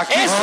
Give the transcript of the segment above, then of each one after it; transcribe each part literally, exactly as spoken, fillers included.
Aquí ¡Eso!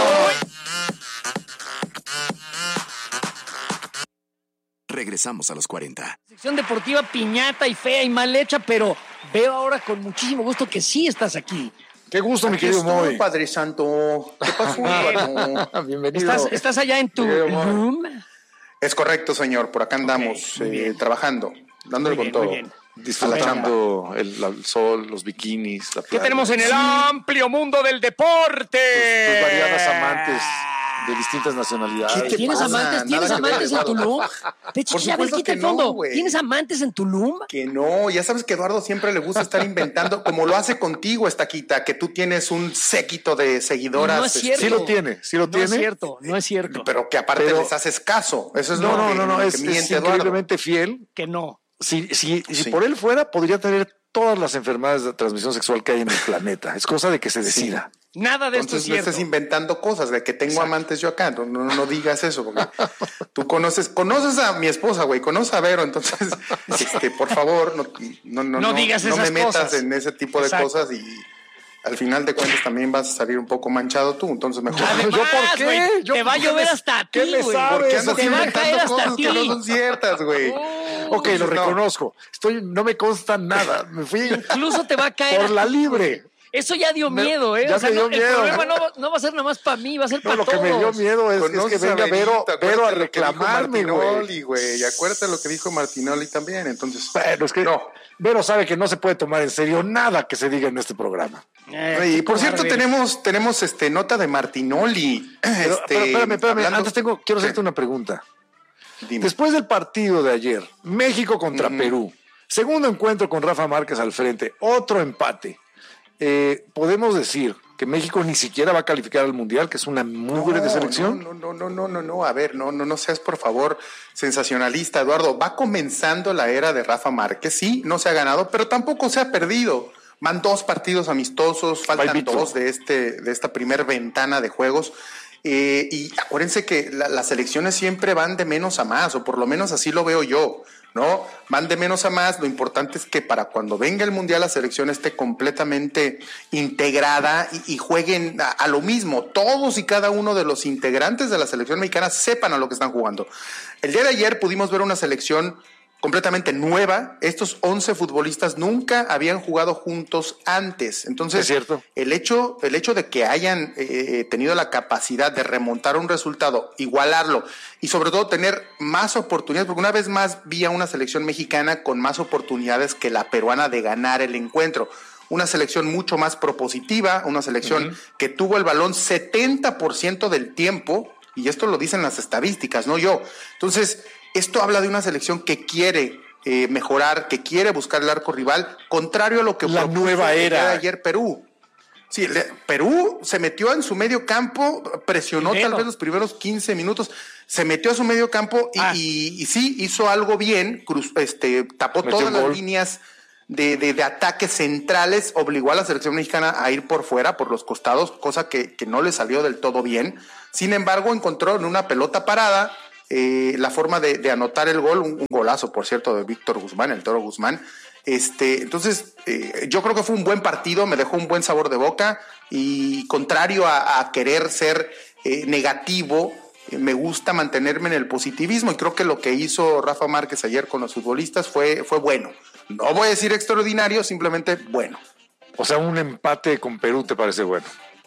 Regresamos a los cuarenta. Sección deportiva piñata y fea y mal hecha, pero veo ahora con muchísimo gusto que sí estás aquí. Qué gusto, mi Aquí querido estoy, Moy. Padre Santo. ¿Qué pasó, hermano? Bienvenido. ¿Estás, estás allá en tu Querido Moy. room? Es correcto, señor. Por acá andamos Ok, muy eh, bien. trabajando, dándole Muy bien, con muy todo. bien. Disfrutando el, el sol, los bikinis, la ¿Qué playa. tenemos en el amplio mundo del deporte? Pues variadas amantes de distintas nacionalidades. ¿Qué te ¿Tienes pasa? amantes? ¿Tienes Nada que amantes ver, en Tulum? De hecho, Por ya ves, supuesto quita que el fondo. no, güey. ¿Tienes amantes en Tulum? Que no, ya sabes que Eduardo siempre le gusta estar inventando, como lo hace contigo, Estaquita, que tú tienes un séquito de seguidoras. No es este, cierto. Sí lo tiene, sí lo No tiene. es cierto, no es cierto. Pero que aparte Pero- les haces caso. Eso es No, lo no, que, no, no, lo es, que es miente Eduardo. increíblemente fiel. Que no. Si, si, si Sí. por él fuera, podría tener todas las enfermedades de transmisión sexual que hay en el planeta. Es cosa de que se decida. Nada de esto es Entonces no cierto. estés inventando cosas de que tengo amantes yo acá. No, no, no digas eso, porque tú conoces, conoces a mi esposa, güey, conoces a Vero, entonces, este, por favor, no, no, no, No digas no esas me metas cosas. en ese tipo de Exacto. cosas y al final de cuentas también vas a salir un poco manchado tú, entonces mejor. Además, ¿Yo por qué? güey, ¿Yo te va a por qué llover me- hasta a qué ti, me güey. sabes? Porque andas Te va a inventando caer hasta cosas a ti. que no son ciertas, güey. Ok, lo no. reconozco. Estoy, no me consta nada. Me fui Incluso te va a caer por la a ti, libre. güey. Eso ya dio Me- miedo, ¿eh? ya o sea, me dio no, miedo. El problema no, va- no va a ser nada más para mí, va a ser No, para lo todos. que me dio miedo es, es que Conoces venga a Vero, Verita, Vero a acuérdate lo que dijo reclamarme, güey. Martinoli, güey. Y acuérdate lo que dijo Martinoli también, entonces. Bueno, es que no. Vero sabe que no se puede tomar en serio nada que se diga en este programa. Eh, Y por qué cierto, cobarde eres. tenemos, tenemos este nota de Martinoli. Pero, Este, pero espérame, espérame. hablando- Antes tengo, quiero hacerte ¿Qué? una pregunta. Dime. Después del partido de ayer, México contra Ujú. Perú, segundo encuentro con Rafa Márquez al frente, otro empate. Eh, podemos decir que México ni siquiera va a calificar al Mundial, que es una mugre de selección. No, no, no, no, no, no, a ver, no, no, no seas por favor sensacionalista, Eduardo. Va comenzando la era de Rafa Márquez, sí, no se ha ganado, pero tampoco se ha perdido. Van dos partidos amistosos, faltan invicto. dos de este, de esta primer ventana de juegos. Eh, y acuérdense que la- las elecciones siempre van de menos a más, o por lo menos así lo veo yo, ¿no? Van de menos a más. Lo importante es que para cuando venga el Mundial la selección esté completamente integrada y, y jueguen a, a lo mismo. Todos y cada uno de los integrantes de la selección mexicana sepan a lo que están jugando. El día de ayer pudimos ver una selección completamente nueva. Estos once futbolistas nunca habían jugado juntos antes. Entonces, Es cierto. el hecho, el hecho de que hayan eh, tenido la capacidad de remontar un resultado, igualarlo y sobre todo tener más oportunidades, porque una vez más vi a una selección mexicana con más oportunidades que la peruana de ganar el encuentro. Una selección mucho más propositiva, una selección uh-huh. que tuvo el balón setenta por ciento del tiempo, y esto lo dicen las estadísticas, no yo. Entonces, esto habla de una selección que quiere eh, mejorar, que quiere buscar el arco rival, contrario a lo que la propuso nueva era ayer Perú. Sí, le, Perú se metió en su medio campo, presionó Primero. tal vez los primeros quince minutos, se metió a su medio campo y, Ah. y, y sí hizo algo bien, cruz, este, tapó Metió todas un las gol. líneas de, de, de ataques centrales, obligó a la selección mexicana a ir por fuera, por los costados, cosa que, que no le salió del todo bien. Sin embargo, encontró en una pelota parada eh, la forma de, de anotar el gol, un, un golazo, por cierto, de Víctor Guzmán, el Toro Guzmán. Este, entonces, eh, yo creo que fue un buen partido, me dejó un buen sabor de boca y contrario a, a querer ser eh, negativo, eh, me gusta mantenerme en el positivismo y creo que lo que hizo Rafa Márquez ayer con los futbolistas fue, fue bueno. No voy a decir extraordinario, simplemente bueno. O sea, un empate con Perú te parece bueno.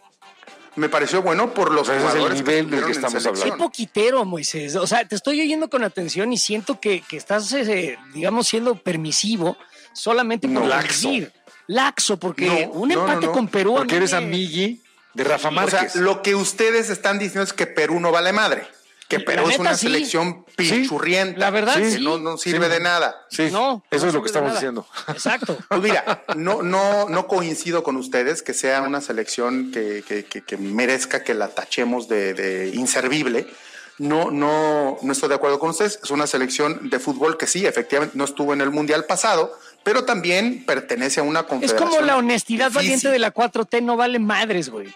Me pareció bueno por los O sea, ese es el jugadores nivel del estuvieron que en estamos selección. Qué poquitero, Moisés. O sea, te estoy oyendo con atención y siento que, que estás, eh, digamos, siendo permisivo solamente por No, laxo. decir. Laxo, porque No, un no, no, empate no, con Perú. a Porque mí eres me- amigui de Rafa O Márquez. sea, lo que ustedes están diciendo es que Perú no vale madre, que La Perú es neta, una sí. selección pinchurrienta, La verdad, que sí. no, no sirve Sí. de nada. sí, No, eso no es lo que sirve de estamos nada. diciendo. Exacto. Pues mira, no, no, no coincido con ustedes que sea una selección que, que, que, que merezca que la tachemos de, de inservible. No, no, no estoy de acuerdo con ustedes. Es una selección de fútbol que sí, efectivamente, no estuvo en el Mundial pasado, pero también pertenece a una Es confederación. como la honestidad difícil. valiente de la cuatro T, no vale madres, güey.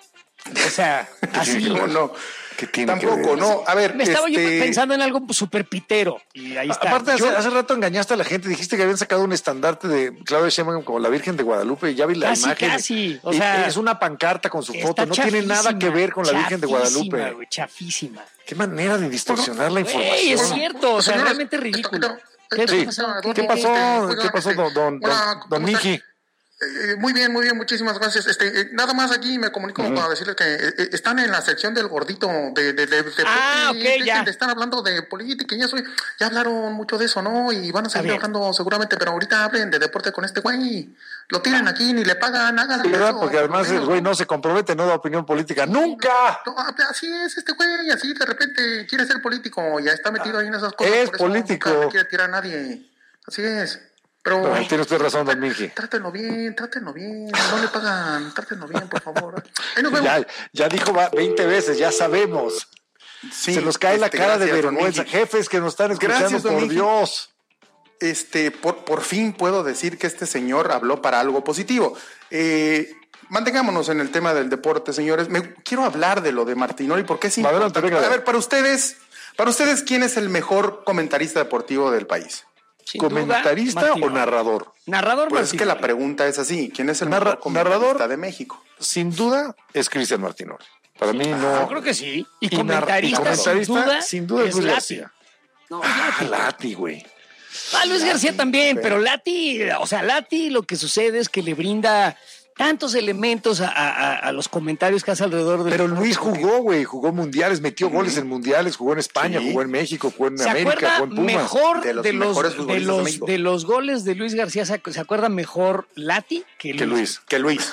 O sea, así. No, no. ¿Qué tiene Tampoco, que ver? no. A ver, Me estaba este... yo pensando en algo súper pitero. Y ahí está. Aparte, hace, Yo- hace rato engañaste a la gente, dijiste que habían sacado un estandarte de Claudia Sheinbaum como la Virgen de Guadalupe, y ya vi la Casi, imagen. casi, o Y sea, es una pancarta con su está foto, no tiene nada que chafísima, ver con la Virgen de chafísima, Guadalupe. güey, chafísima. Qué manera de distorsionar la Güey, información. es cierto, o sea, Señores, realmente ridículo. ¿Qué, Sí. qué pasó? ¿Qué pasó? Oiga, ¿Qué pasó, este, don, don, don, hola, don ¿cómo está? Miki? Eh, muy bien, muy bien, muchísimas gracias. Este, eh, nada más aquí me comunico Ujú. para decirles que eh, eh, están en la sección del gordito de, de, de, de Ah, y ok, dejen ya. de estar hablando de política y eso. Ya hablaron mucho de eso, ¿no? Y van a seguir bien. hablando seguramente, pero ahorita hablen de deporte con este güey. Lo tienen aquí, ni le pagan, háganle ¿Verdad? eso, Porque además por lo el güey menos, no se compromete, no da opinión política. ¡Nunca! No, así es este güey, así de repente quiere ser político, ya está metido ahí en esas cosas. Es por eso político. nunca le quiere tirar a nadie. Así es. Pero No, tiene usted razón, don Miki. trátenlo bien, trátenlo bien, no le pagan, trátenlo bien, por favor. Ahí nos vemos. Ya, ya dijo va- veinte veces, ya sabemos. Sí, Se nos cae la este, cara de gracias, don vergüenza. Miki. Jefes que nos están escuchando, Gracias, don por Miki. Dios. Este, por, por fin puedo decir que este señor habló para algo positivo. Eh, mantengámonos en el tema del deporte, señores. Me quiero hablar de lo de Martinoli porque es Adelante, importante. venga. A ver, para ustedes, para ustedes, ¿quién es el mejor comentarista deportivo del país? Sin duda, ¿Comentarista o Martinoli. narrador? Narrador, Pues es que la Martinoli. pregunta es así: ¿quién es el Narra- mejor comentarista narrador. de México? Sin duda es Cristian Martinoli. Para mí Yo no. creo que sí. Y, Y nar- comentarista, y comentarista, sin duda, sin duda es Luis Lati. García. No, Ah, Lati. Lati, güey. Ah, Luis García también, ok. pero Lati, o sea, Lati lo que sucede es que le brinda tantos elementos a, a- a los comentarios que hace alrededor del Pero deporte, Luis porque jugó, güey, jugó mundiales, metió goles en mundiales, jugó en España, Sí. jugó en México, jugó en se América, acuerda jugó en Pumas. mejor De de los los, mejores de, futbolistas de los, México. de los goles de Luis García, se, se acuerda mejor Lati que Luis. Que Luis. Que Luis.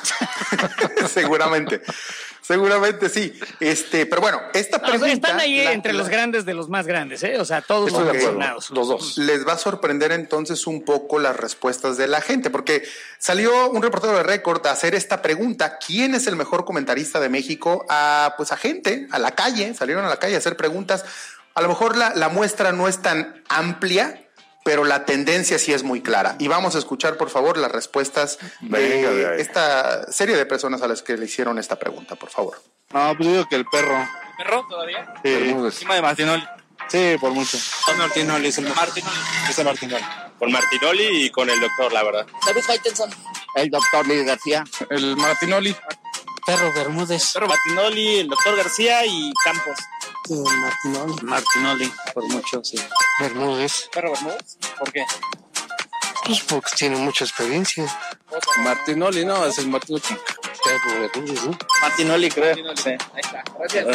Seguramente. Seguramente sí. Este, pero bueno, esta No, o sea, pregunta. están ahí la- entre la- los grandes de los más grandes, ¿eh? O sea, todos Estoy son de acuerdo, mencionados. los dos. Les va a sorprender entonces un poco las respuestas de la gente, porque salió un reportero de Récord a hacer esta pregunta: ¿quién es el mejor comentarista de México? A, pues a gente, a la calle, salieron a la calle a hacer preguntas. A lo mejor la, la muestra no es tan amplia, pero la tendencia sí es muy clara. Y vamos a escuchar, por favor, las respuestas Venga, de de ahí. esta serie de personas a las que le hicieron esta pregunta, por favor. No, pues yo digo que el perro. ¿Perro todavía? Sí, Bermúdez. Encima de Martinoli. sí, por mucho. Con Martinoli, es el Martinoli. Es el Martinoli. Con Martinoli y con el doctor, la verdad. David Faitelson. El doctor Luis García. El Martinoli. Perro Bermúdez. Perro Martinoli, el doctor García y Campos. Martinoli. Martinoli, por mucho, sí. Bermúdez. ¿Perro Bermúdez? ¿Por qué? Pues porque tiene mucha experiencia. Martinoli, no, es el Martinoli. Perro Bermúdez, ¿no? Martinoli, creo. Sí. Ahí está. Gracias.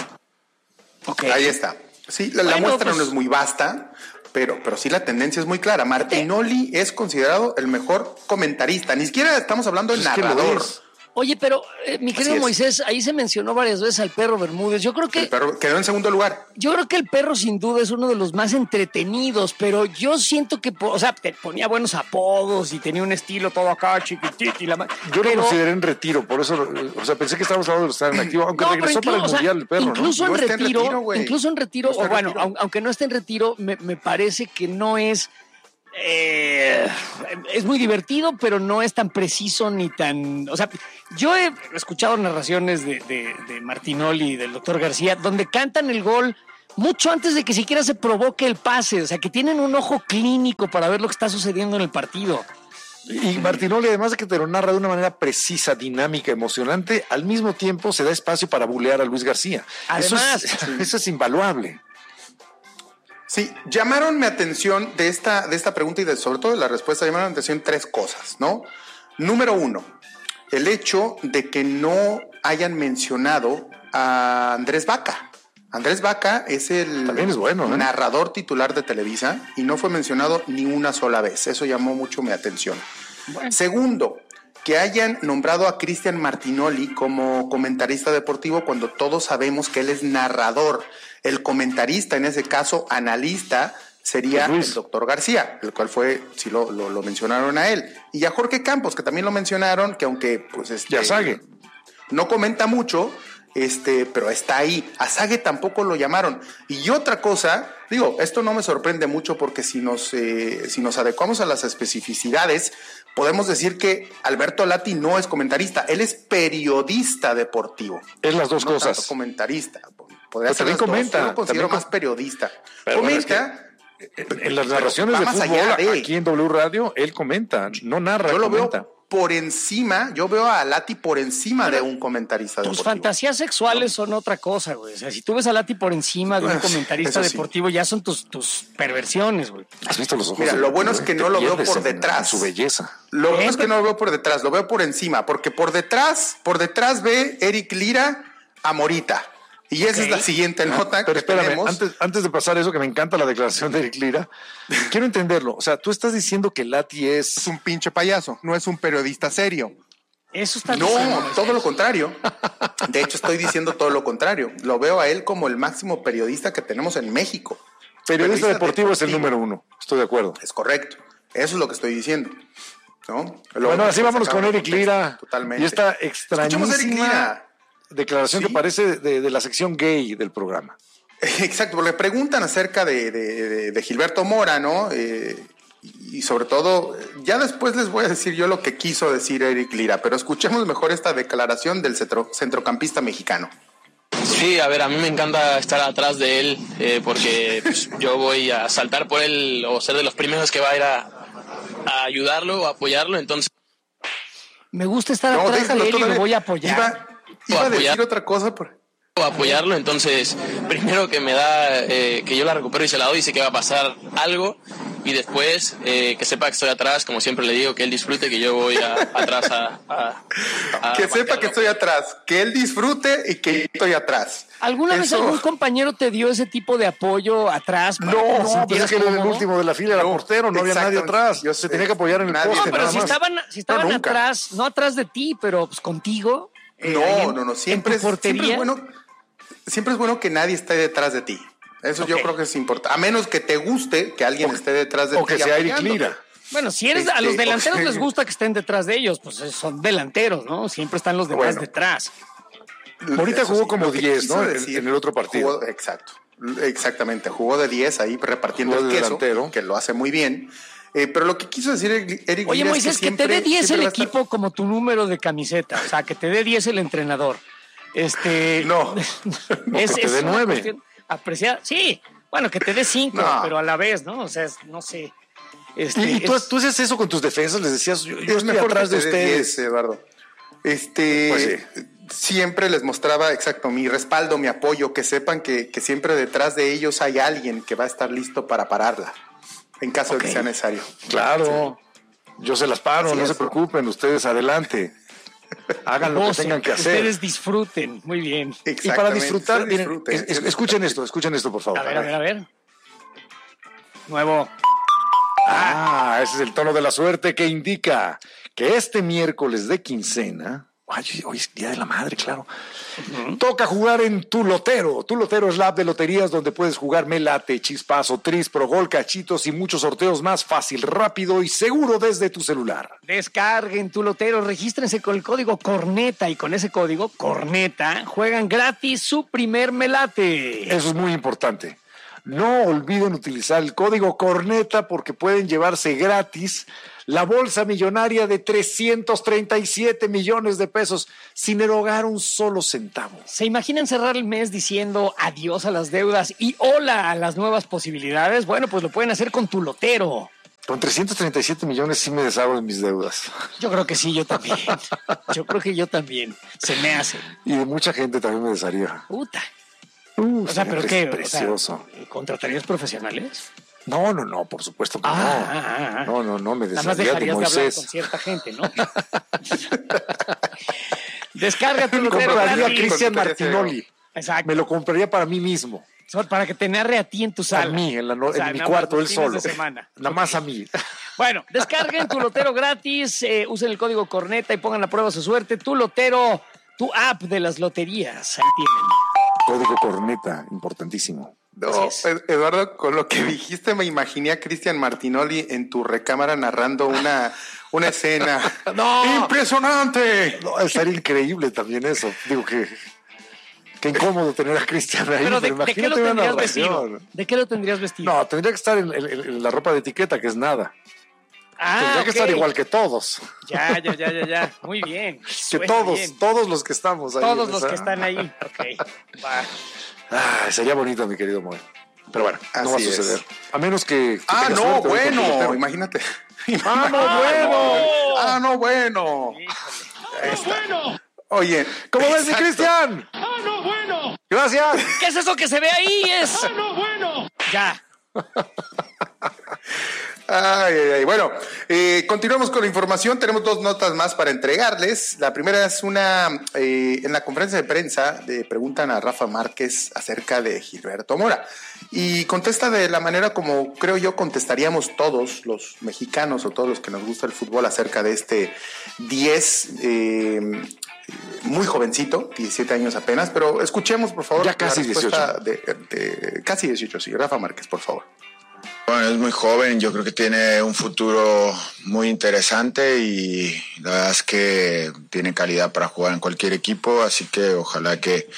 Ok. Ahí está. Sí, la, la Bueno, muestra pues- no es muy vasta, pero, pero sí la tendencia es muy clara. Martinoli es considerado el mejor comentarista. Ni siquiera estamos hablando de Pues es que lo narrador. es. Oye, pero eh, mi querido es. Moisés, ahí se mencionó varias veces al perro Bermúdez. Yo creo que El perro quedó en segundo lugar. Yo creo que el perro sin duda es uno de los más entretenidos, pero yo siento que, po- o sea, te ponía buenos apodos y tenía un estilo todo acá chiquitito y la ma- Yo lo pero- consideré en retiro, por eso, o sea, pensé que estábamos hablando de estar en activo, aunque No, pero regresó inclu- para el o sea, Mundial el perro, incluso ¿no? No en está en retiro, retiro, güey. incluso en retiro, No está o en bueno, retiro. aun- aunque no esté en retiro, me, me parece que no es eh, es muy divertido, pero no es tan preciso ni tan, o sea, yo he escuchado narraciones de, de, de Martinoli y del doctor García donde cantan el gol mucho antes de que siquiera se provoque el pase, o sea, que tienen un ojo clínico para ver lo que está sucediendo en el partido. Y Martinoli, además de que te lo narra de una manera precisa, dinámica, emocionante, al mismo tiempo se da espacio para bulear a Luis García. Además, eso es, eso es invaluable. Sí, llamaron mi atención de esta, de esta pregunta y de, sobre todo de la respuesta, llamaron mi atención tres cosas, ¿no? Número uno, el hecho de que no hayan mencionado a Andrés Vaca. Andrés Vaca es el También es bueno, ¿eh? narrador titular de Televisa y no fue mencionado ni una sola vez. Eso llamó mucho mi atención. Segundo, que hayan nombrado a Cristian Martinoli como comentarista deportivo cuando todos sabemos que él es narrador. El comentarista, en ese caso, analista, sería Luis. el doctor García, el cual fue, sí lo, lo, lo mencionaron a él. Y a Jorge Campos, que también lo mencionaron, que aunque pues este, Y a Sague. no comenta mucho, este, pero está ahí. A Sague tampoco lo llamaron. Y otra cosa Digo, esto no me sorprende mucho porque si nos, eh, si nos adecuamos a las especificidades, podemos decir que Alberto Lati no es comentarista, él es periodista deportivo. Es las dos no cosas. Tanto comentarista. Podría Pero ser también las dos. comenta, Yo lo considero también más com- periodista. Pero bueno, comenta. En, en las narraciones va de más fútbol, allá de- aquí en W Radio, él comenta, no narra, Yo lo comenta. veo por encima, yo veo a Lati por encima de un comentarista Tus deportivo. fantasías sexuales son otra cosa, güey. O sea, si tú ves a Lati por encima de un Ah, comentarista eso sí. deportivo, ya son tus, tus perversiones, güey. ¿Has visto los ojos? Mira, de- lo bueno es que te no lo veo pierdes por en- detrás. en su belleza. Lo bueno Bien, es que no lo veo por detrás, lo veo por encima, porque por detrás, por detrás ve Eric Lira a Morita. Y esa Ok. es la siguiente nota Pero que espérame, tenemos. antes, antes de pasar eso, que me encanta la declaración de Eric Lira, quiero entenderlo. O sea, tú estás diciendo que Lati es... Es un pinche payaso, no es un periodista serio. Eso está No, diciendo, todo lo contrario. De hecho, estoy diciendo todo lo contrario. Lo veo a él como el máximo periodista que tenemos en México. Periodista deportivo es el número uno. Estoy de acuerdo. Es correcto. Eso es lo que estoy diciendo. ¿No? Lo- Bueno, así lo vámonos sacamos con de Eric contexto, Lira. Totalmente. Y esta Escuchemos a Eric extrañísima Lira. declaración Sí. que parece de, de la sección gay del programa. Exacto, porque le preguntan acerca de, de- de- de Gilberto Mora, ¿no? Eh, y sobre todo, ya después les voy a decir yo lo que quiso decir Eric Lira, pero escuchemos mejor esta declaración del centro- centrocampista mexicano. Sí, a ver, a mí me encanta estar atrás de él eh, porque pues, yo voy a saltar por él o ser de los primeros que va a ir a, a ayudarlo o apoyarlo, entonces... Me gusta estar No, atrás déjalo de él y todavía. lo voy a apoyar. Iba, iba a Apoyar. decir otra cosa, pero... o apoyarlo, entonces primero que me da eh, que yo la recupero y se la doy, sé que va a pasar algo y después eh, que sepa que estoy atrás, como siempre le digo, que él disfrute, que yo voy a- atrás a, a- a que sepa marcarlo. que estoy atrás, que él disfrute y que yo estoy atrás. ¿Alguna vez Eso- algún compañero te dio ese tipo de apoyo atrás? para que te No, pues sintieras es que él era el cómodo? úlimo de la fila, era No, portero, no había nadie exactamente. atrás. Yo Se sé. tenía que apoyar en el Nadie. poste, No, pero nada si más. estaban, si estaban No, nunca. atrás, no atrás de ti, pero pues contigo. eh, No, ahí en- no, no, en siempre tu es, siempre portería. es bueno, siempre es bueno que nadie esté detrás de ti. Eso yo Ok. creo que es importante. A menos que te guste que alguien esté detrás de O ti. que sea Eric apoyándote. Lira. Bueno, si eres a Este, los delanteros ok. les gusta que estén detrás de ellos, pues eh, son delanteros, ¿no? Siempre están los demás Bueno. detrás. Ahorita Eso jugó sí, como lo que diez, quiso ¿no? En- decir, en el otro partido. jugó- exacto. Exactamente. Jugó de diez ahí repartiendo Jugó el de queso, delantero. que lo hace muy bien. Eh, pero lo que quiso decir Eric Eric Oye, Lira Moisés, es que, siempre- te dé diez el siempre va a estar- equipo como tu número de camiseta, o sea, que te dé diez el entrenador. Este, No. es, que te es dé una nueve. cuestión apreciada. Sí, bueno, que te dé cinco, No. pero a la vez, ¿no? O sea, es- no sé. Este, Y, y tú, es- tú haces eso con tus defensas, les decías, yo, yo Es estoy mejor atrás que de te dé ustedes. diez, Eduardo. Este, Pues siempre les mostraba, exacto, mi respaldo, mi apoyo, que sepan que, que siempre detrás de ellos hay alguien que va a estar listo para pararla, en caso de Ok. que sea necesario. Claro, yo se las paro, Así no es. se preocupen, ustedes adelante. Hagan lo que gocen, tengan que hacer. Ustedes disfruten, muy bien. Y para Exactamente, disfrutar, ustedes miren, disfruten. es- es- escuchen esto, escuchen esto, por favor. A ver, a ver, a ver. Nuevo. Ah, ese es el tono de la suerte que indica que este miércoles de quincena, ay, hoy es Día de la Madre, claro, toca jugar en Tu Lotero. Tu Lotero es la app de loterías donde puedes jugar Melate, Chispazo, Tris, Progol, Cachitos y muchos sorteos más fácil, rápido y seguro desde tu celular. Descarguen Tu Lotero, regístrense con el código Corneta y con ese código Corneta juegan gratis su primer melate. Eso es muy importante. No olviden utilizar el código Corneta porque pueden llevarse gratis la bolsa millonaria de trescientos treinta y siete millones de pesos sin erogar un solo centavo. ¿Se imaginan cerrar el mes diciendo adiós a las deudas y hola a las nuevas posibilidades? Bueno, pues lo pueden hacer con Tu Lotero. Con trescientos treinta y siete millones sí me deshago de mis deudas. Yo creo que sí, yo también. Yo creo que yo también. Se me hace. Y de mucha gente también me desharía. Puta. Uh, O sea, sería ¿pero pre- qué? O sea, Precioso. ¿contratarías profesionales? No, no, no, por supuesto que Ah, no. ah, ah. No, no, no, me Nada más desharía de dejarías de hablar con Moisés. cierta gente, ¿no? Descarga Tu Me Lotero compraría a gratis. Cristian Con tu Martinoli. Exacto. Me lo compraría para mí mismo. Solo para que te narre a ti en tu sala. A mí, en, la no- O sea, en mi nada más cuarto, los él fines solo. de semana. Nada más a mí. Bueno, descarguen Tu Lotero gratis, eh, usen el código Corneta y pongan a prueba su suerte. Tu Lotero, tu app de las loterías. Ahí tienen. Código Corneta, importantísimo. No, Así es. Ed- Eduardo, con lo que dijiste me imaginé a Cristian Martinoli en tu recámara narrando una, una escena. ¡No! ¡Impresionante! No, estaría increíble también eso. Digo que, que Qué incómodo tener a Cristian ahí. Pero, de, pero ¿de qué lo imagínate una tendrías narración. vestido? ¿De qué lo tendrías vestido? No, tendría que estar en, en- en la ropa de etiqueta, que es nada. Ah, tendría que ok. estar igual que todos. Ya, ya, ya, ya, ya. Muy bien. Que Suena todos, bien. todos los que estamos ahí. Todos en los esa- que están ahí. Ok. Va. Ah, sería bonito, mi querido Moe. Pero bueno, no va a Así es. suceder. A menos que. que Ah, tengas no, suerte hoy con tu bueno, lotero. imagínate. Ah, no, bueno. Ah, no, bueno. Ahí está. Oye, ¿Cómo ves, mi exacto. Cristian? ¡Ah, no, bueno! Gracias. ¿Qué es eso que se ve ahí? Es. ¡Ah, no, bueno! Ya. Ay, ay, ay. Bueno, eh, continuamos con la información. Tenemos dos notas más para entregarles. La primera es una, eh, en la conferencia de prensa le preguntan a Rafa Márquez acerca de Gilberto Mora y contesta de la manera como creo yo contestaríamos todos los mexicanos o todos los que nos gusta el fútbol acerca de este diez, eh, muy jovencito, diecisiete años apenas, pero escuchemos por favor Ya casi la respuesta de, de- casi dieciocho, sí, Rafa Márquez, por favor. Bueno, es muy joven, yo creo que tiene un futuro muy interesante y la verdad es que tiene calidad para jugar en cualquier equipo, así que ojalá que,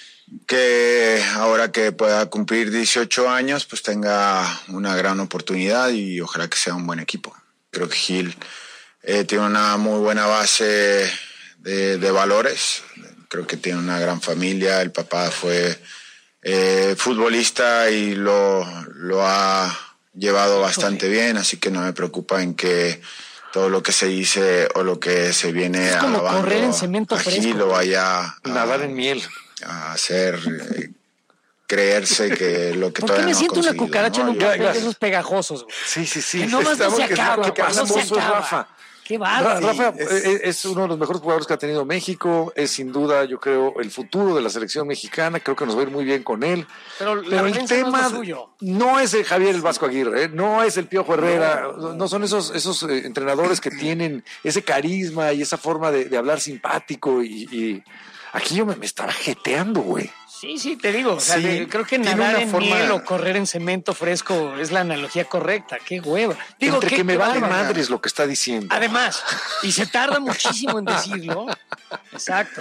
que ahora que pueda cumplir dieciocho años, pues tenga una gran oportunidad y ojalá que sea un buen equipo. Creo que Gil eh, tiene una muy buena base de, de valores, creo que tiene una gran familia, el papá fue eh, futbolista y lo, lo ha llevado bastante bien, así que no me preocupa en que todo lo que se dice o lo que se viene Es como alabando correr en cemento aquí fresco. lo vaya a, Nadar en miel. a hacer eh, creerse que lo que ¿Por qué todavía me no ha siento una conseguido, cucaracha ¿no? en un Yo- papel de gracias. esos pegajosos, güey? Sí, sí, sí. Que nomás no Estamos- se que- acaba, que güey, no se pasamoso es acaba. Rafa. Qué Ra- bárbaro. Rafa es- es, es uno de los mejores jugadores que ha tenido México, es sin duda, yo creo, el futuro de la selección mexicana, creo que nos va a ir muy bien con él. Pero, la Pero el prensa no es tema lo suyo. no es el Javier el Vasco Aguirre, ¿eh? No es el Piojo Herrera, no, no son esos, esos eh, entrenadores que tienen ese carisma y esa forma de, de hablar simpático y, y aquí yo me, me estaba jeteando, güey. Sí, sí, te digo. O sea, Sí, de- creo que tiene nadar una en forma- miel o correr en cemento fresco es la analogía correcta. Qué hueva. Digo, Entre qué- que me qué vale bárbaro. madres lo que está diciendo. Además, y se tarda muchísimo en decirlo. Exacto.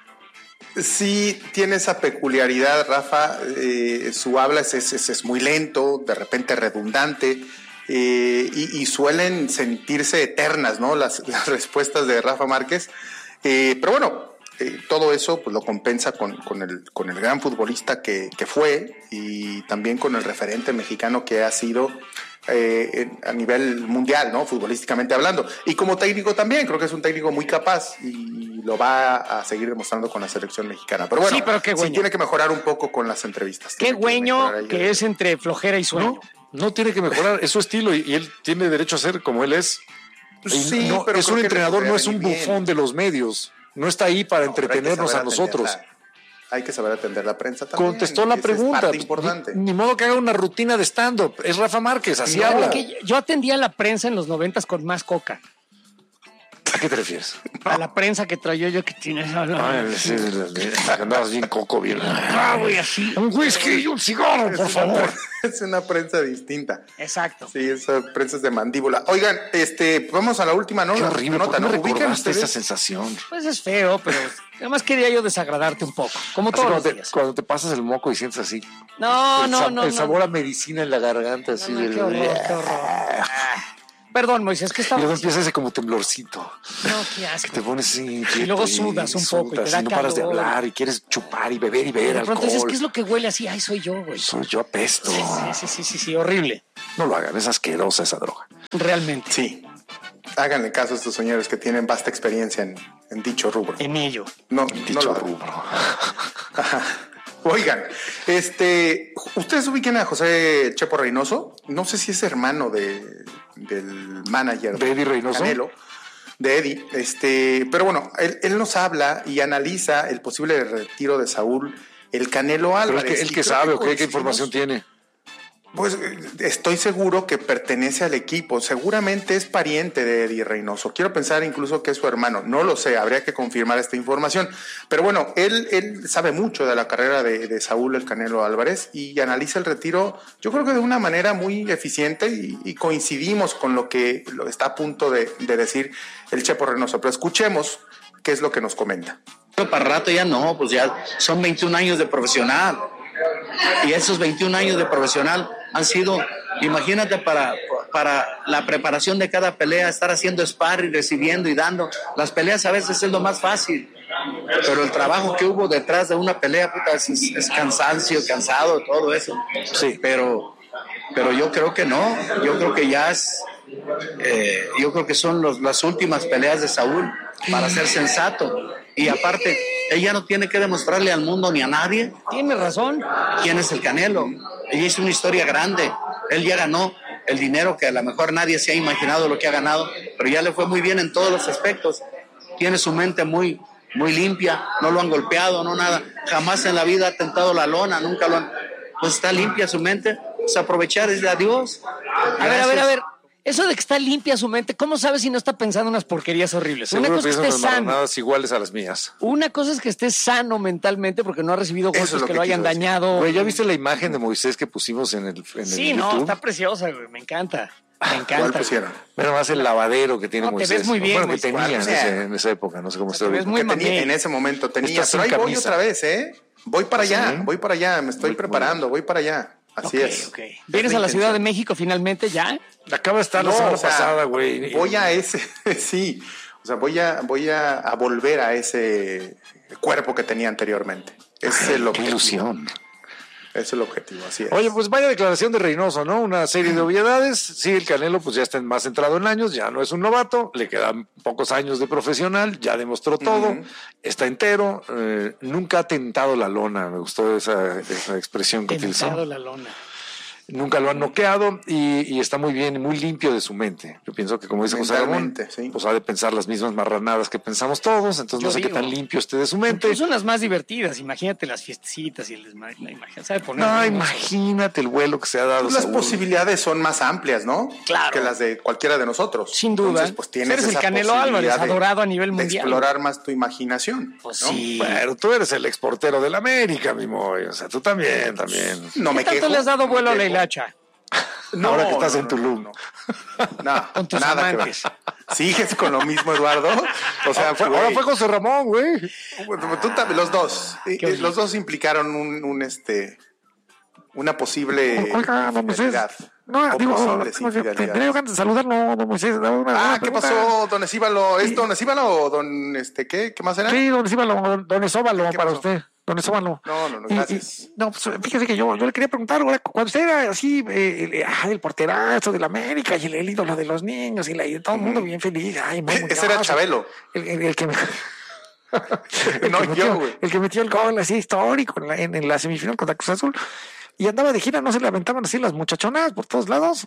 Sí, tiene esa peculiaridad, Rafa. eh, su habla es, es, es- es muy lento, de repente redundante, eh, y, y suelen sentirse eternas, ¿no? Las, las respuestas de Rafa Márquez. Eh, pero bueno, eh, todo eso pues, lo compensa con, con, el, con el gran futbolista que, que fue y también con el referente mexicano que ha sido eh, en- a nivel mundial, ¿no? Futbolísticamente hablando. Y como técnico también, creo que es un técnico muy capaz y lo va a seguir demostrando con la selección mexicana. Pero bueno, Sí, pero qué sí güeño. tiene que mejorar un poco con las entrevistas. Qué Tiene que güeño mejorar ahí. que es entre flojera y sueño. No, no tiene que mejorar, es su estilo y, y él tiene derecho a ser como él es. Y Sí, no, pero es creo un que le entrenador, podría no es un venir bien. bufón de los medios. No está ahí para No, pero hay que entretenernos saber a nosotros. atenderla. Hay que saber atender la prensa también. Contestó la Esa pregunta. Es parte importante. Ni, ni modo que haga una rutina de stand-up. Es Rafa Márquez, así No, habla. que yo atendía a la prensa en los noventas con más coca. ¿A qué te refieres? A la prensa que traía yo que tiene. Ay, sí, andabas bien coco, bien. Ah, güey, así. Un whisky y un cigarro, Es por una favor. pre- Es una prensa distinta. Exacto. Sí, esa prensa es de mandíbula. Oigan, este, vamos a la última, ¿no? Qué La horrible, nota, ¿por qué no ¿no? ¿Ubican recordaste esa ustedes? sensación? Pues es feo, pero además quería yo desagradarte un poco. Como Así todos cuando, los te, días. cuando te pasas el moco y sientes así. No, el, no, sab- no. el no. sabor a medicina en la garganta, así. No, no, del- qué horror, qué horror. Ah. Perdón, Moisés, que Y luego estaba. empieza ese como temblorcito. No, qué Que asco. te pones así inquieto Y luego sudas un poco y te sudas da no paras de calor. hablar y quieres chupar y beber y beber De pronto dices, alcohol. ¿qué es lo que huele así? Ay, soy yo, güey. Sí, Soy yo apesto. sí, sí, sí, sí, horrible. No lo hagan, es asquerosa esa droga. Realmente. Sí. Háganle caso a estos señores que tienen vasta experiencia en, en dicho rubro. En ello. No, Dicho no lo hagan. rubro. Oigan, este, ¿ustedes ubican a José Chepo Reynoso? No sé si es hermano de, del manager ¿De Eddie Reynoso? Canelo, de Eddie, este, pero bueno, él, él nos habla y analiza el posible retiro de Saúl el Canelo Pero Álvarez. el que, el Y que creo sabe o qué, qué coincidimos- información tiene. Pues eh, estoy seguro que pertenece al equipo. Seguramente es pariente de Eddie Reynoso. Quiero pensar incluso que es su hermano. No lo sé, habría que confirmar esta información. Pero bueno, él, él sabe mucho de la carrera de, de Saúl El Canelo Álvarez y analiza el retiro, yo creo que de una manera muy eficiente y, y coincidimos con lo que lo está a punto de, de decir el Chepo Reynoso. Pero escuchemos qué es lo que nos comenta. para rato ya no, pues ya son veintiún años de profesional. Y esos veintiún años de profesional han sido, imagínate, para, para la preparación de cada pelea, estar haciendo sparring, recibiendo y dando. Las peleas a veces es lo más fácil, pero el trabajo que hubo detrás de una pelea, puta, es, es cansancio, cansado, todo eso. Sí. Pero, pero yo creo que no, yo creo que ya es, eh, yo creo que son los, las últimas peleas de Saúl para ser sensato. Y aparte, ella no tiene que demostrarle al mundo ni a nadie. Tiene razón. ¿Quién es el Canelo? Ella hizo una historia grande. Él ya ganó el dinero que a lo mejor nadie se ha imaginado lo que ha ganado, pero ya le fue muy bien en todos los aspectos. Tiene su mente muy, muy limpia, no lo han golpeado, no nada. Jamás en la vida ha tentado la lona, nunca lo han... Pues está limpia su mente, pues aprovechar, decirle adiós. A ver, a ver, a ver. Eso de que está limpia su mente, ¿cómo sabes si no está pensando unas porquerías horribles? Seguro Una cosa es que esté piensan sano. marranadas iguales a las mías. Una cosa es que esté sano mentalmente porque no ha recibido Eso golpes es lo que, que lo hayan quiso decir. dañado. Güey, ¿ya viste la imagen de Moisés que pusimos en el, en Sí, el no, YouTube? está preciosa, güey. Me encanta. Me encanta. ¿Cuál pusieron? Mira más el lavadero que tiene No, te Moisés. ves muy bien, Bueno, que Moisés. tenía en, O sea, ese- en esa época, no sé cómo está ves ahorita. muy que tenía, mamey. en ese momento tenía. Está Pero ahí sin voy camisa. otra vez, ¿eh? Voy para allá, ¿Sí? voy para allá, me estoy preparando, voy para allá. Así Ok, es. ok. ¿Vienes a la Ciudad de México finalmente ya? Acaba de estar la No, semana o sea, pasada, güey. Voy a ese, sí. O sea, voy a, voy a, a volver a ese cuerpo que tenía anteriormente. Ese es el Qué objetivo. ilusión. Ese es el objetivo, así es. Oye, pues vaya declaración de Reynoso, ¿no? Una serie de obviedades. Sí, el Canelo pues ya está más centrado en años, ya no es un novato, le quedan pocos años de profesional, ya demostró todo, Ujú. está entero, eh, nunca ha tentado la lona, me gustó esa, esa expresión que utilizó. Tentado la lona. Nunca lo han noqueado y, y está muy bien y muy limpio de su mente. Yo pienso que, como dice José Ramón, Mentalmente, sí. pues ha de pensar las mismas marranadas que pensamos todos, entonces Yo no sé qué digo. tan limpio esté de su mente. Son las más divertidas. Imagínate las fiestecitas y el desmadre. No, imagínate, sabe poner No, hermoso. imagínate el vuelo que se ha dado. Pues las Saúl. posibilidades son más amplias, ¿no? Claro. Que las de cualquiera de nosotros. Sin duda. Entonces, pues tienes Eres el esa Canelo posibilidad Álvarez, de- adorado a nivel de mundial. explorar más tu imaginación. Pues ¿no? sí. Pero tú eres el exportero del América, mi Moy. O sea, tú también, también. No me ¿Qué tanto quejo. le has dado no me vuelo a la quejo. hilacha? No, Ahora que estás no, en no, Tulum. no, no. Con tus nada que ver. amantes. ¿Sigues con lo mismo, Eduardo? O sea, Ah, fue- güey, ahora fue José Ramón, güey. tú también, los dos. Qué Eh, los dos implicaron un, un este una posible Oiga, don Moisés. infidelidad. No, O digo, posibles tengo que- infidelidades. tendría ganas de saludarlo, don Moisés. Una- una Ah, ¿qué pregunta. pasó, don Esíbalo? ¿Es don Esíbalo o don este qué? ¿Qué más era? Sí, don Esíbalo, don, don Esóbalo ¿Qué para pasó? usted. Don Esóbalo. No, no, no, Y- gracias. y- no, pues fíjese que yo, yo le quería preguntar, ahora, cuando usted era así, eh, el, ah, el porterazo del América y el, el ídolo de los niños y, la, y todo el mundo bien feliz. Ay, muy Ese era Chabelo. El, el, el que me... el, No, que yo, metió, güey. el que metió el gol así histórico en la, en, en la semifinal contra Cruz Azul y andaba de gira, no se le aventaban así las muchachonas por todos lados.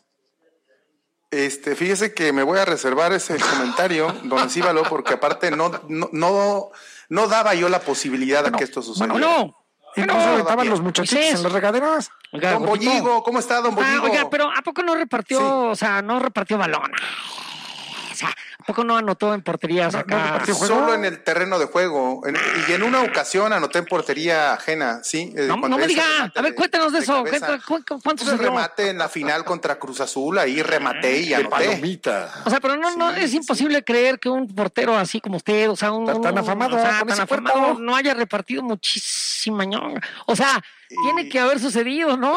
Este, fíjese que me voy a reservar ese comentario, don Esíbalo, porque aparte no, no, no, no daba yo la posibilidad de que esto sucediera. Bueno, no. Y no se no, aventaban bien. los muchachitos Moisés. en las regaderas. Oiga, Don gordito. Bolligo, ¿cómo está, don Ah, Bolligo? oiga, pero ¿a poco no repartió, Sí. o sea, no repartió balón? O sea, ¿a poco no anotó en porterías No, no acá? repartió juego. Solo en el terreno de juego. En- y en una ocasión anoté en portería ajena, ¿sí? Eh, No, cuando no me ese diga. remate A ver, cuéntanos de eso. cabeza. ¿Cuánto- cu- ¿Cuántos Ese se dio? remate en la final contra Cruz Azul, ahí rematé y De anoté. palomita. O sea, pero no, no Sí, es imposible creer que un portero así como usted, o sea, un Tan- tan un- afamado, o sea, con tan ese cuerpo. afamado, no haya repartido muchísima ñonga. O sea, tiene que haber sucedido, ¿no?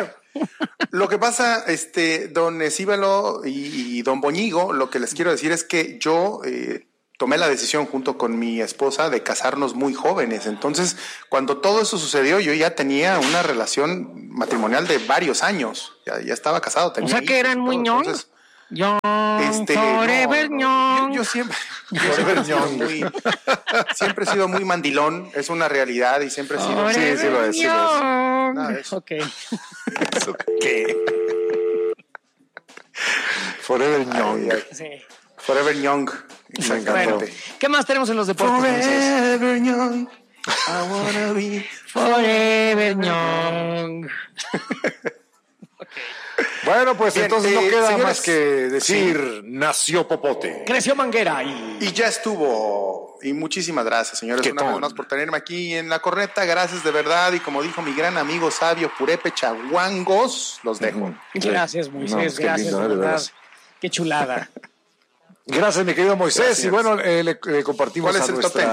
Lo que pasa, este, don Esíbalo y, y don Boñigo, lo que les quiero decir es que yo eh, tomé la decisión junto con mi esposa de casarnos muy jóvenes. Entonces, cuando todo eso sucedió, yo ya tenía una relación matrimonial de varios años. Ya, ya estaba casado. O Tenía sea, que hijos eran y muy todo. ñong. Entonces, Young, Este, forever no, no, young. Yo, yo siempre, yo siempre he sido muy, siempre he sido muy mandilón, es una realidad y siempre he sido. Forever sí lo es, sí lo es. young. Nada de eso. Ok. ¿Eso qué? Forever Young. Ay, ay. Sí. Forever Young, Bueno, exactamente. ¿qué más tenemos en los deportes? Moisés? Forever Young, I wanna be. Forever young. Bueno, pues Bien, entonces no eh, queda señores, más que decir, nació Popote. Creció Manguera y... Y ya estuvo. Y muchísimas gracias, señores, Qué una vez ton. más por tenerme aquí en la corneta. Gracias de verdad. Y como dijo mi gran amigo sabio Purépecha Huangos, los dejo. Gracias, Moisés. No, pues qué gracias, lindo, de ¿eh? De verdad. veras. Qué chulada. Gracias, mi querido Moisés. Gracias. Y bueno, eh, le, le compartimos ¿Cuál a es el top nuestra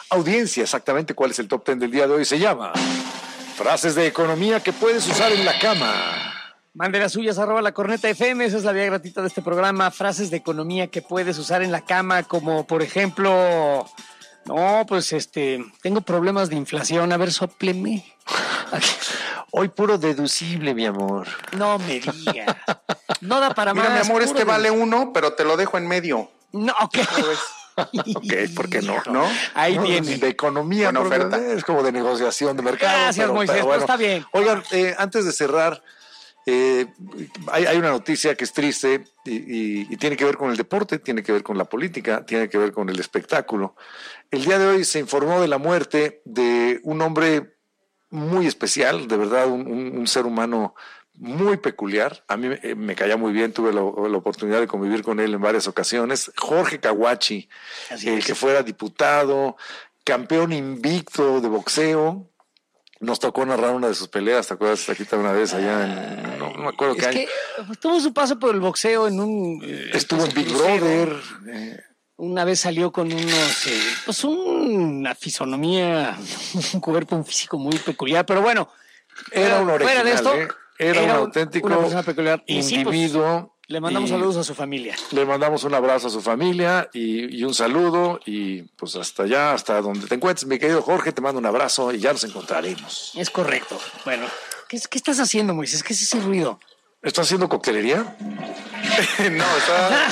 audiencia. Exactamente cuál es el top ten del día de hoy. Se llama Frases de economía que puedes usar en la cama. Mande las suyas, arroba la corneta F M, esa es la vía gratuita de este programa. Frases de economía que puedes usar en la cama, como por ejemplo, no, pues este, tengo problemas de inflación, a ver, sópleme. Hoy puro deducible, mi amor. No me diga. No da para Mira, más. mi amor, este puro vale de... uno, pero te lo dejo en medio. No, ok. Ok, ¿por qué no? ¿No? Ahí No, tiene. de economía, Buena porque oferta. es como de negociación de mercado. Gracias, Moisés, pues está bien. Oigan, eh, antes de cerrar, eh, hay, hay una noticia que es triste y, y, y tiene que ver con el deporte, tiene que ver con la política, tiene que ver con el espectáculo. El día de hoy se informó de la muerte de un hombre muy especial, de verdad, un, un, un ser humano muy peculiar. A mí eh, me caía muy bien, tuve la, la oportunidad de convivir con él en varias ocasiones. Jorge Caguachi, el que fuera diputado, campeón invicto de boxeo. Nos tocó narrar una de sus peleas, ¿te acuerdas? Aquí está una vez allá en... No, no me acuerdo Es qué año. que tuvo su paso por el boxeo en un... Eh, Estuvo en Big crucero. Brother. Eh, Una vez salió con unos, eh, pues una fisonomía, un cuerpo, un físico muy peculiar, pero bueno, era un original, fuera de esto, ¿eh? Era, era un un- auténtico una persona peculiar. Y sí, pues, individuo. le mandamos y saludos a su familia. Le mandamos un abrazo a su familia y, y un saludo y pues hasta allá, hasta donde te encuentres, mi querido Jorge, te mando un abrazo y ya nos encontraremos. Es correcto. Bueno, ¿qué, qué estás haciendo, Moisés? ¿Qué es ese ruido? ¿Estás haciendo coctelería? No, está...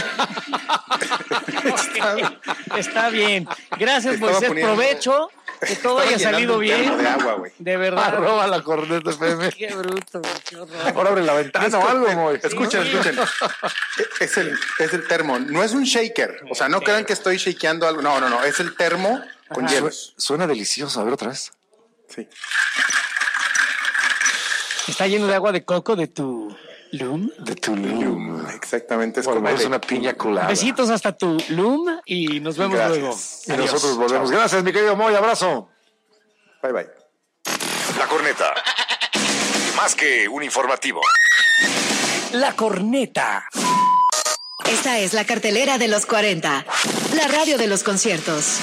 Ok, está bien. Gracias, Estaba Moisés. poniendo- Provecho. Que todo Estaba haya llenando salido un bien. termo de agua, güey. De verdad. Arroba la corneta F M. Qué bruto, qué horror. Ahora abre la ventana o algo, Moy. Escuchen, escuchen. Es el, es el termo. No es un shaker. O sea, no crean que estoy shakeando algo. No, no, no. Es el termo con Ajá. hielos. Suena delicioso. A ver otra vez. Sí. Está lleno de agua de coco de tu Loom. De Tulum. Exactamente. Es Bueno, como es de- una piña colada. Besitos hasta tu Loom y nos vemos Gracias. luego. Y Adiós. nosotros volvemos. Gracias, mi querido Moy. Abrazo. Bye, bye. La corneta. Más que un informativo. La corneta. Esta es la cartelera de los cuarenta. La radio de los conciertos.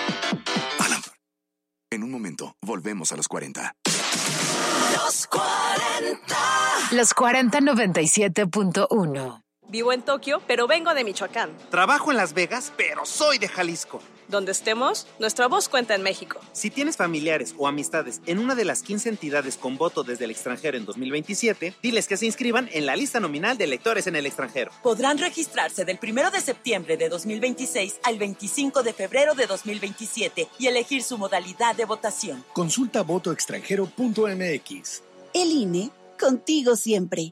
En un momento, volvemos a los cuarenta. Los cuarenta. Los cuarenta noventa y siete punto uno. Vivo en Tokio, pero vengo de Michoacán. Trabajo en Las Vegas, pero soy de Jalisco. Donde estemos, nuestra voz cuenta en México. Si tienes familiares o amistades en una de las quince entidades con voto desde el extranjero en dos mil veintisiete, diles que se inscriban en la lista nominal de electores en el extranjero. Podrán registrarse del primero de septiembre de dos mil veintiséis al veinticinco de febrero de dos mil veintisiete y elegir su modalidad de votación. Consulta voto extranjero punto m x. El I N E, contigo siempre.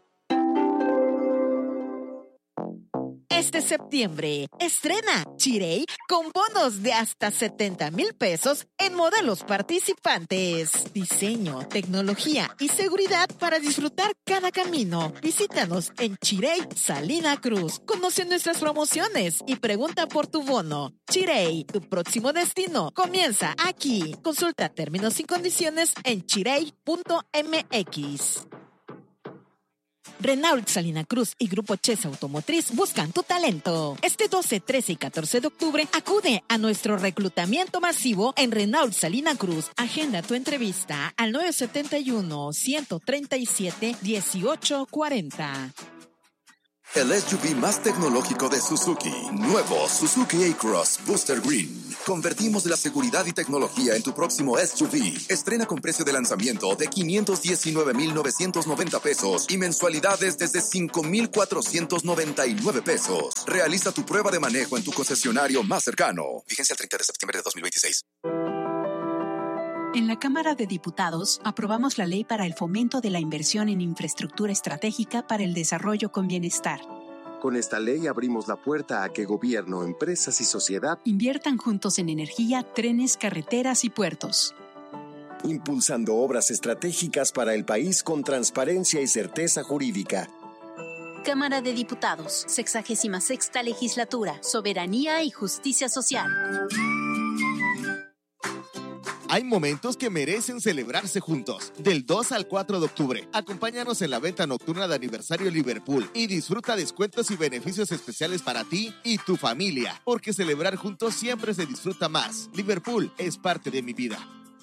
Este septiembre, estrena Chirey con bonos de hasta setenta mil pesos en modelos participantes. Diseño, tecnología y seguridad para disfrutar cada camino. Visítanos en Chirey, Salina Cruz. Conoce nuestras promociones y pregunta por tu bono. Chirey, tu próximo destino comienza aquí. Consulta términos y condiciones en chirey punto m x. Renault Salina Cruz y Grupo Chesa Automotriz buscan tu talento. Este doce, trece y catorce de octubre acude a nuestro reclutamiento masivo en Renault Salina Cruz. Agenda tu entrevista al nueve siete uno, uno tres siete, uno ocho cuatro cero. El S U V más tecnológico de Suzuki. Nuevo Suzuki A-Cross Booster Green. Convertimos la seguridad y tecnología en tu próximo S U V. Estrena con precio de lanzamiento de quinientos diecinueve mil novecientos noventa pesos y mensualidades desde cinco mil cuatrocientos noventa y nueve pesos. Realiza tu prueba de manejo en tu concesionario más cercano. Vigencia el treinta de septiembre de dos mil veintiséis. En la Cámara de Diputados aprobamos la Ley para el Fomento de la Inversión en Infraestructura Estratégica para el Desarrollo con Bienestar. Con esta ley abrimos la puerta a que gobierno, empresas y sociedad inviertan juntos en energía, trenes, carreteras y puertos. impulsando obras estratégicas para el país con transparencia y certeza jurídica. Cámara de Diputados, sexagésima sexta legislatura, soberanía y justicia social. Hay momentos que merecen celebrarse juntos. Del dos al cuatro de octubre, acompáñanos en la venta nocturna de aniversario Liverpool y disfruta descuentos y beneficios especiales para ti y tu familia, porque celebrar juntos siempre se disfruta más. Liverpool es parte de mi vida.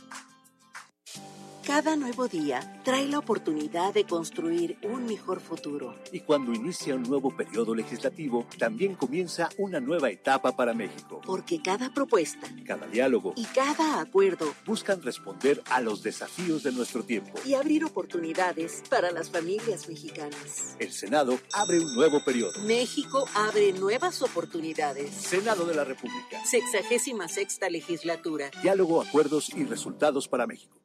Cada nuevo día trae la oportunidad de construir un mejor futuro. Y cuando inicia un nuevo periodo legislativo, también comienza una nueva etapa para México. Porque cada propuesta, cada diálogo y cada acuerdo buscan responder a los desafíos de nuestro tiempo y abrir oportunidades para las familias mexicanas. El Senado abre un nuevo periodo. México abre nuevas oportunidades. Senado de la República. Sexagésima sexta legislatura. Diálogo, acuerdos y resultados para México.